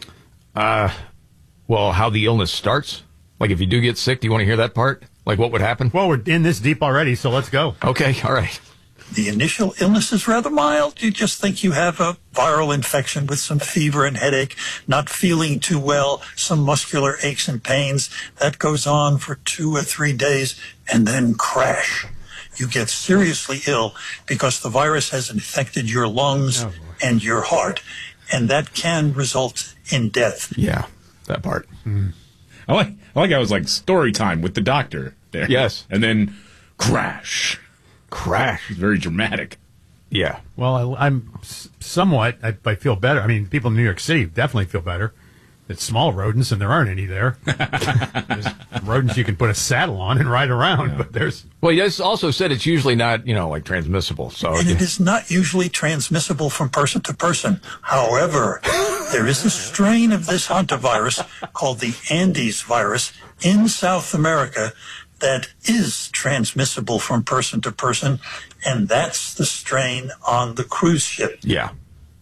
uh, well, how the illness starts, like if you do get sick, do you want to hear that part? Like what would happen? Well, we're in this deep already, so let's go. Okay, all right. The initial illness is rather mild. You just think you have a viral infection with some fever and headache, not feeling too well, some muscular aches and pains. That goes on for two or three days and then crash. You get seriously ill because the virus has infected your lungs oh, and your heart, and that can result in death. Yeah, that part. Mm. I like I like how it was like story time with the doctor there. Yes. And then crash. Crash. It's very dramatic. Yeah. Well, I, I'm s- somewhat, I, I feel better. I mean, people in New York City definitely feel better. It's small rodents, and there aren't any there. There's rodents you can put a saddle on and ride around, yeah. but there's... Well, he has also said it's usually not, you know, like transmissible. So And it is not usually transmissible from person to person. However, there is a strain of this hantavirus called the Andes virus in South America that is transmissible from person to person, and that's the strain on the cruise ship. Yeah.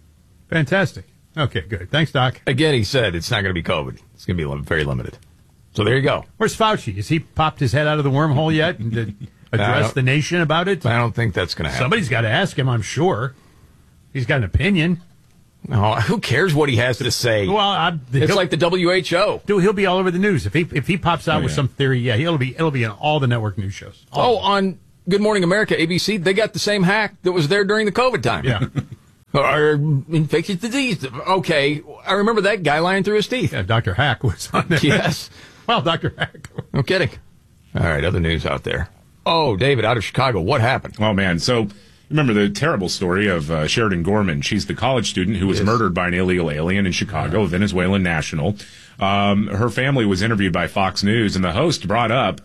Fantastic. Okay, good. Thanks, Doc. Again, he said it's not going to be COVID. It's going to be very limited. So there you go. Where's Fauci? Has he popped his head out of the wormhole yet and to address the nation about it? I don't think that's going to happen. Somebody's got to ask him, I'm sure. He's got an opinion. No, who cares what he has to say? Well, I, it's like the W H O. Dude, he'll be all over the news if he if he pops out Oh, with yeah. some theory. Yeah, he'll be it'll be in all the network news shows. Oh, on Good Morning America, A B C, they got the same hack that was there during the COVID time. Yeah. Or infectious disease. Okay, I remember that guy lying through his teeth. Yeah, Doctor Hack was on there. Yes. Well, Doctor Hack. No kidding. All right, other news out there. Oh, David, out of Chicago, what happened? Oh, man. So, remember the terrible story of uh, Sheridan Gorman. She's the college student who was yes. murdered by an illegal alien in Chicago, yeah. a Venezuelan national. Um, her family was interviewed by Fox News, and the host brought up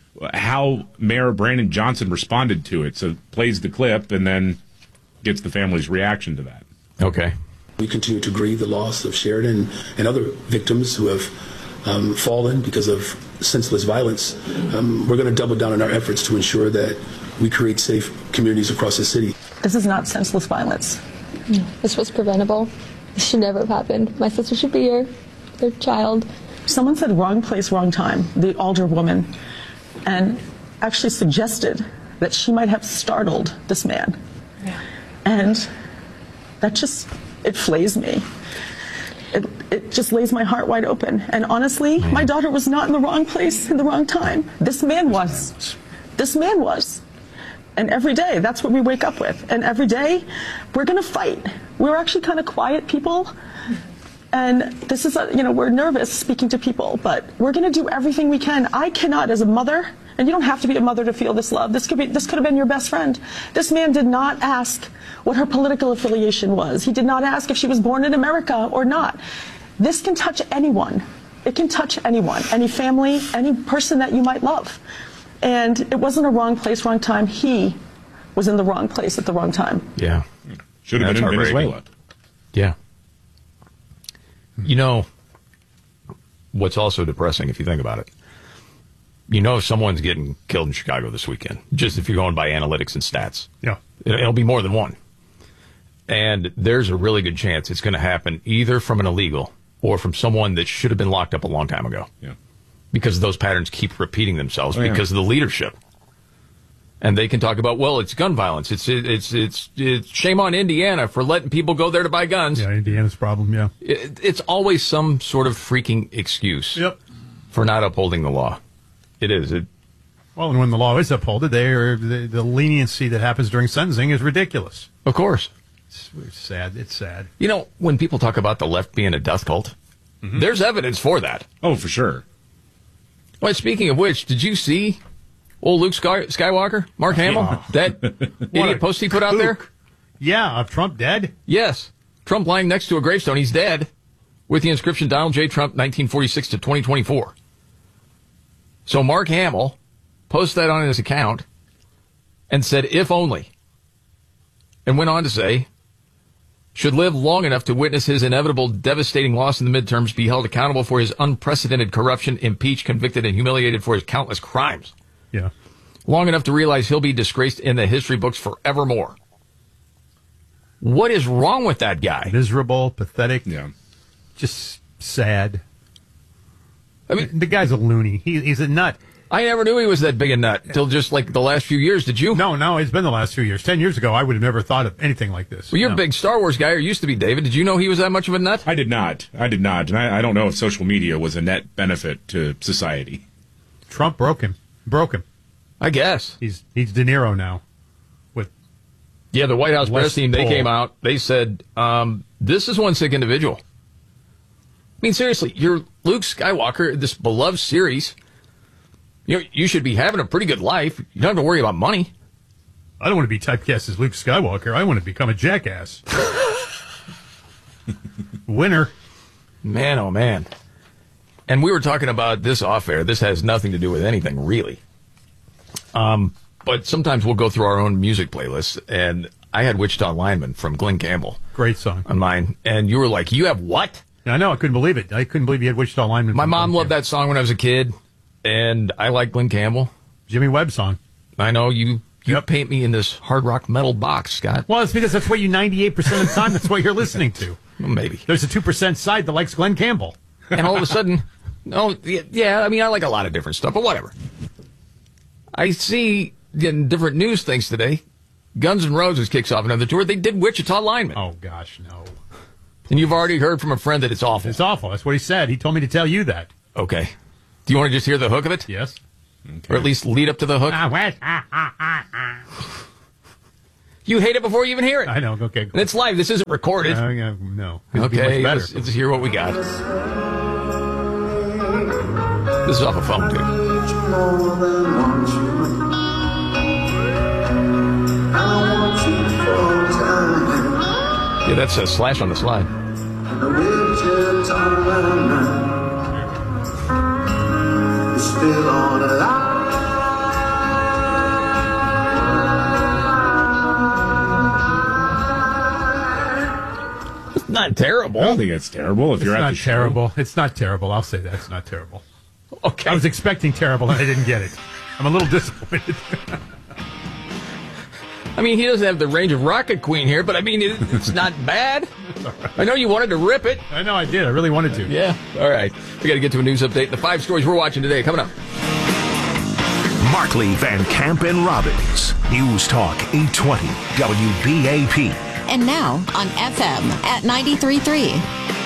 how Mayor Brandon Johnson responded to it. So, plays the clip and then gets the family's reaction to that. Okay. We continue to grieve the loss of Sheridan and other victims who have um, fallen because of senseless violence. Um, we're going to double down on our efforts to ensure that we create safe communities across the city. This is not senseless violence. No, this was preventable. This should never have happened. My sister should be here, their child. Someone said wrong place, wrong time, the older woman, and actually suggested that she might have startled this man. Yeah. And that just, it flays me. It, it just lays my heart wide open. And honestly, man. my daughter was not in the wrong place in the wrong time. This man was. This man was. And every day, that's what we wake up with. And every day, we're going to fight. We're actually kind of quiet people. And this is, a, you know, we're nervous speaking to people, but we're going to do everything we can. I cannot, as a mother, and you don't have to be a mother to feel this love. This could be, this could have been your best friend. This man did not ask what her political affiliation was. He did not ask if she was born in America or not. This can touch anyone. It can touch anyone, any family, any person that you might love. And it wasn't a wrong place, wrong time. He was in the wrong place at the wrong time. Yeah. Should have been in Venezuela. Yeah. You know, what's also depressing, if you think about it, you know someone's getting killed in Chicago this weekend, just if you're going by analytics and stats. Yeah. It'll be more than one. And there's a really good chance it's going to happen either from an illegal or from someone that should have been locked up a long time ago. Yeah. Because those patterns keep repeating themselves oh, yeah. because of the leadership. And they can talk about, well, it's gun violence. It's it's it's it's shame on Indiana for letting people go there to buy guns. Yeah, Indiana's problem, yeah. It, it's always some sort of freaking excuse yep. for not upholding the law. It is. It, well, and when the law is upheld, they are, the, the leniency that happens during sentencing is ridiculous. Of course. It's, it's sad. It's sad. You know, when people talk about the left being a death cult, mm-hmm. there's evidence for that. Oh, for sure. Well, speaking of which, did you see old Luke Sky- Skywalker, Mark Hamill, oh. that idiot post he put out there? Yeah, of Trump dead? Yes. Trump lying next to a gravestone. He's dead. With the inscription, Donald J. Trump, nineteen forty-six to twenty twenty-four. So Mark Hamill posted that on his account and said, if only. And went on to say, should live long enough to witness his inevitable devastating loss in the midterms, be held accountable for his unprecedented corruption, impeached, convicted, and humiliated for his countless crimes. Yeah. Long enough to realize he'll be disgraced in the history books forevermore. What is wrong with that guy? Miserable, pathetic. Yeah. Just sad. I mean, the guy's a loony. He, he's a nut. I never knew he was that big a nut till just like the last few years. Did you? No, no, it's been the last few years. Ten years ago, I would have never thought of anything like this. Well, you're no. a big Star Wars guy, or used to be, David. Did you know he was that much of a nut? I did not. I did not. And I, I don't know if social media was a net benefit to society. Trump broke him. Broke him. I guess. He's he's De Niro now. With Yeah, the White House less press team, they pull. came out. They said, um, this is one sick individual. I mean, seriously, you're Luke Skywalker, this beloved series. You know, you should be having a pretty good life. You don't have to worry about money. I don't want to be typecast as Luke Skywalker. I want to become a jackass. Winner. Man, oh, man. And we were talking about this off air. This has nothing to do with anything, really. Um, but sometimes we'll go through our own music playlists, and I had Wichita Lineman from Glenn Campbell. Great song. On mine. And you were like, you have what? I know. I couldn't believe it. I couldn't believe you had Wichita Lineman. My mom Glenn loved Campbell. that song when I was a kid, and I like Glenn Campbell. Jimmy Webb song. I know. You you Yep. paint me in this hard rock metal box, Scott. Well, it's because that's what you ninety-eight percent of the time, that's what you're listening to. Well, maybe. There's a two percent side that likes Glenn Campbell. And all of a sudden, No, yeah, I mean, I like a lot of different stuff, but whatever. I see in different news things today, Guns N' Roses kicks off another tour. They did Wichita Lineman. Oh, gosh, no. And you've already heard from a friend that it's awful. It's awful. That's what he said. He told me to tell you that. Okay. Do you want to just hear the hook of it? Yes. Okay. Or at least lead up to the hook? You hate it before you even hear it. I know. Okay. Cool. And it's live. This isn't recorded. Uh, yeah, no. It'll okay. Be much let's, let's hear what we got. This is off a phone, too. Yeah, that's a Slash on the Slide. It's not terrible. I don't think it's terrible. If it's you're at not the show. terrible. It's not terrible. I'll say that. It's not terrible. Okay. I was expecting terrible and I didn't get it. I'm a little disappointed. I mean, he doesn't have the range of Rocket Queen here, but I mean, it, it's not bad. Right. I know you wanted to rip it. I know I did. I really wanted to. Yeah. All right. We got to get to a news update. The five stories we're watching today coming up. Markley, Van Camp, and Robbins. News Talk eight twenty W B A P. And now on F M at ninety-three point three.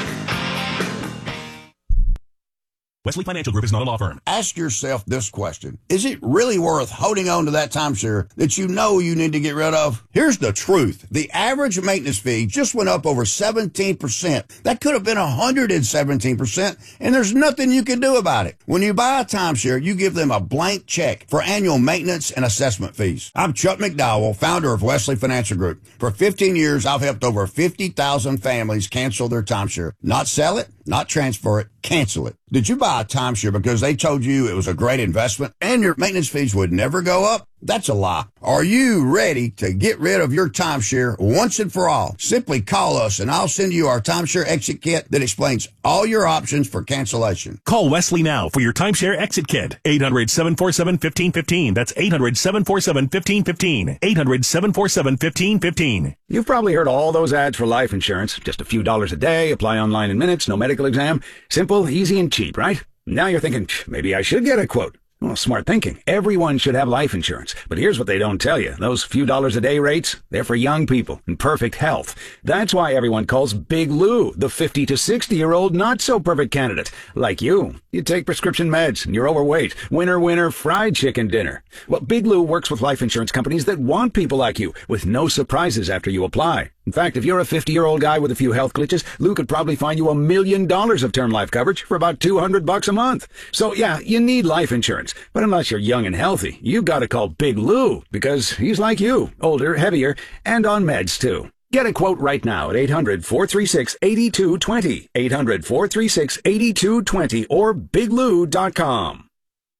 Wesley Financial Group is not a law firm. Ask yourself this question. Is it really worth holding on to that timeshare that you know you need to get rid of? Here's the truth. The average maintenance fee just went up over seventeen percent. That could have been one hundred seventeen percent, and there's nothing you can do about it. When you buy a timeshare, you give them a blank check for annual maintenance and assessment fees. I'm Chuck McDowell, founder of Wesley Financial Group. For fifteen years, I've helped over fifty thousand families cancel their timeshare. Not sell it, not transfer it, cancel it. Did you buy a timeshare because they told you it was a great investment and your maintenance fees would never go up? That's a lie. Are you ready to get rid of your timeshare once and for all? Simply call us and I'll send you our timeshare exit kit that explains all your options for cancellation. Call Wesley now for your timeshare exit kit. eight hundred, seven four seven, one five one five. That's eight hundred, seven four seven, one five one five. eight hundred, seven four seven, one five one five. You've probably heard all those ads for life insurance. Just a few dollars a day, apply online in minutes, no medical exam. Simple, easy, and cheap, right? Now you're thinking, maybe I should get a quote. Well, smart thinking. Everyone should have life insurance. But here's what they don't tell you. Those few dollars a day rates, they're for young people in perfect health. That's why everyone calls Big Lou the fifty to sixty-year-old not-so-perfect candidate. Like you. You take prescription meds and you're overweight. Winner, winner, fried chicken dinner. Well, Big Lou works with life insurance companies that want people like you, with no surprises after you apply. In fact, if you're a fifty-year-old guy with a few health glitches, Lou could probably find you a million dollars of term life coverage for about two hundred bucks a month. So yeah, you need life insurance. But unless you're young and healthy, you've got to call Big Lou, because he's like you, older, heavier, and on meds too. Get a quote right now at eight hundred, four three six, eight two two zero, eight hundred, four three six, eight two two zero, or big lou dot com.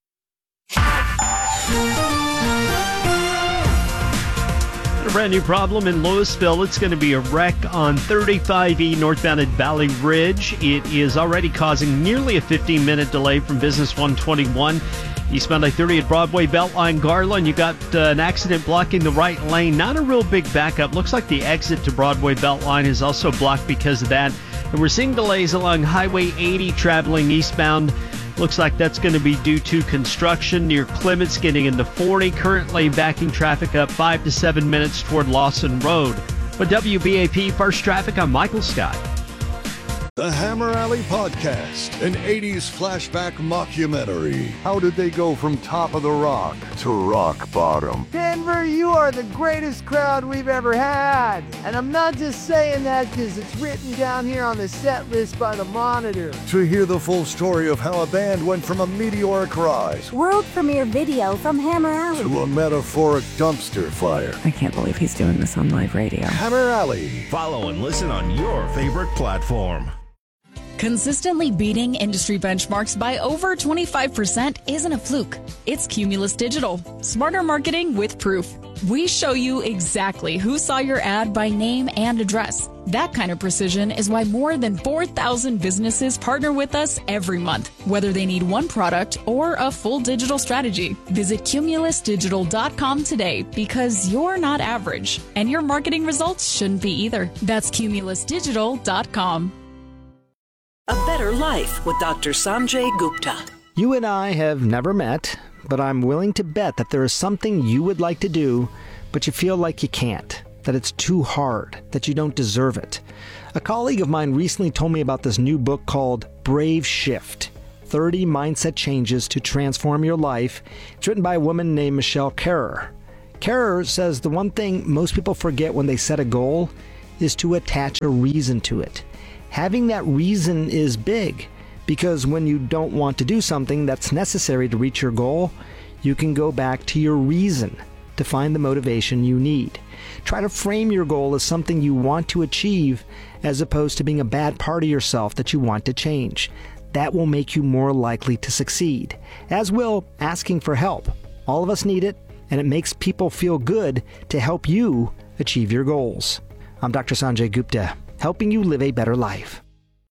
A brand new problem in Louisville. It's going to be a wreck on thirty-five E northbound at Valley Ridge. It is already causing nearly a fifteen minute delay from Business one twenty-one. Eastbound I thirty at Broadway Beltline Garland. You got uh, an accident blocking the right lane. Not a real big backup. Looks like the exit to Broadway Beltline is also blocked because of that. And we're seeing delays along Highway eighty traveling eastbound. Looks like that's going to be due to construction near Clements, getting into forty. Currently backing traffic up five to seven minutes toward Lawson Road. But W B A P First Traffic, I'm Michael Scott. The Hammer Alley Podcast, an eighties flashback mockumentary. How did they go from top of the rock to rock bottom? Denver, you are the greatest crowd we've ever had. And I'm not just saying that because it's written down here on the set list by the Monitor. To hear the full story of how a band went from a meteoric rise, world premiere video from Hammer Alley, to a metaphoric dumpster fire. I can't believe he's doing this on live radio. Hammer Alley. Follow and listen on your favorite platform. Consistently beating industry benchmarks by over twenty-five percent isn't a fluke. It's Cumulus Digital. Smarter marketing with proof. We show you exactly who saw your ad by name and address. That kind of precision is why more than four thousand businesses partner with us every month, whether they need one product or a full digital strategy. Visit cumulus digital dot com today, because you're not average, and your marketing results shouldn't be either. That's cumulus digital dot com. A better better life with Doctor Sanjay Gupta. You and I have never met, but I'm willing to bet that there is something you would like to do, but you feel like you can't, that it's too hard, that you don't deserve it. A colleague of mine recently told me about this new book called Brave Shift, thirty Mindset Changes to Transform Your Life. It's written by a woman named Michelle Kerrer. Kerrer says the one thing most people forget when they set a goal is to attach a reason to it. Having that reason is big, because when you don't want to do something that's necessary to reach your goal, you can go back to your reason to find the motivation you need. Try to frame your goal as something you want to achieve as opposed to being a bad part of yourself that you want to change. That will make you more likely to succeed, as will asking for help. All of us need it, and it makes people feel good to help you achieve your goals. I'm Doctor Sanjay Gupta, helping you live a better life.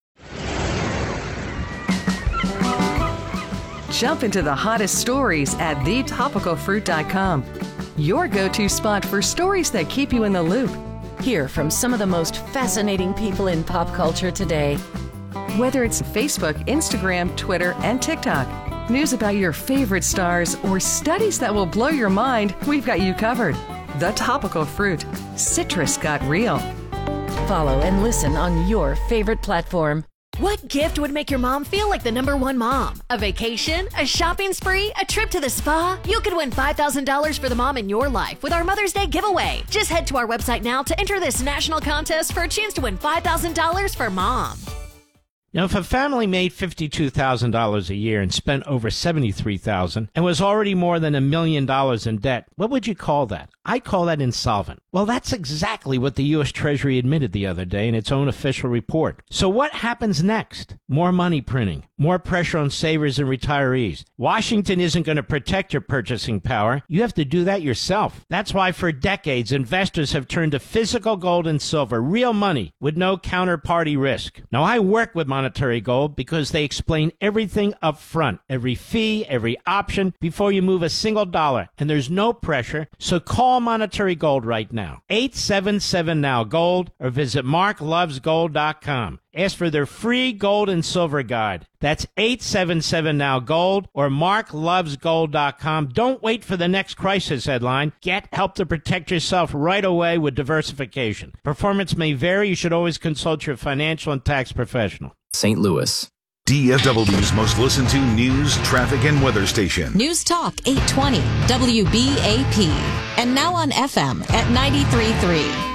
Jump into the hottest stories at the topical fruit dot com. Your go-to spot for stories that keep you in the loop. Hear from some of the most fascinating people in pop culture today. Whether it's Facebook, Instagram, Twitter, and TikTok, news about your favorite stars, or studies that will blow your mind, we've got you covered. The Topical Fruit. Citrus got real. Follow and listen on your favorite platform. What gift would make your mom feel like the number one mom? A vacation? A shopping spree? A trip to the spa? You could win five thousand dollars for the mom in your life with our Mother's Day giveaway. Just head to our website now to enter this national contest for a chance to win five thousand dollars for mom. Now, if a family made fifty-two thousand dollars a year and spent over seventy-three thousand dollars and was already more than a million dollars in debt, what would you call that? I call that insolvent. Well, that's exactly what the U S Treasury admitted the other day in its own official report. So what happens next? More money printing, more pressure on savers and retirees. Washington isn't going to protect your purchasing power. You have to do that yourself. That's why for decades, investors have turned to physical gold and silver, real money with no counterparty risk. Now, I work with Monetary Gold because they explain everything up front, every fee, every option, before you move a single dollar. And there's no pressure, so call Monetary Gold right now. eight seven seven now gold or visit mark loves gold dot com. Ask for their free gold and silver guide. That's eight seven seven now gold or mark loves gold dot com. Don't wait for the next crisis headline. Get help to protect yourself right away with diversification. Performance may vary. You should always consult your financial and tax professional. Saint Louis. D F W's most listened to news, traffic, and weather station. News Talk eight twenty W B A P. And now on F M at ninety-three point three.